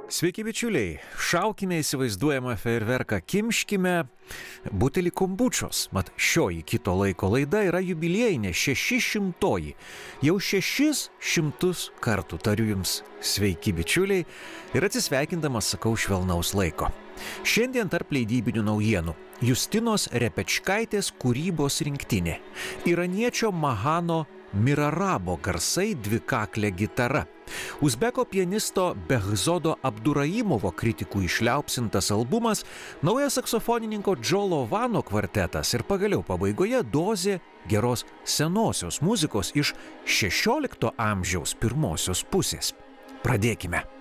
Sveiki bičiuliai, šaukime įsivaizduojamą fejerverką, kimškime butelį kombučos. Mat šioji kito laiko laida yra jubiliejinė 600-oji. Jau 600 kartų tariu jums sveiki bičiuliai ir atsisveikindamas sakau švelnaus laiko. Šiandien tarp leidybinių naujienų Justinos Repečkaitės kūrybos rinktinė, iraniečio Mahano Mirarabo garsai dvikaklė gitara, uzbeko pianisto Behzodo Abduraimovo kritikų išliaupsintas albumas, naujas saksofonininko Džolo Vano kvartetas ir pagaliau pabaigoje dozė geros senosios muzikos iš XVI amžiaus pirmosios pusės. Pradėkime.